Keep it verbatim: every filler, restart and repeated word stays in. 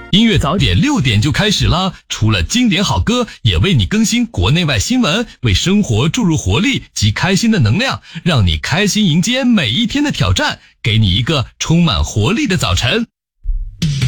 音乐早点六点就开始啦，除了经典好歌，也为你更新国内外新闻，为生活注入活力及开心的能量，让你开心迎接每一天的挑战，给你一个充满活力的早晨。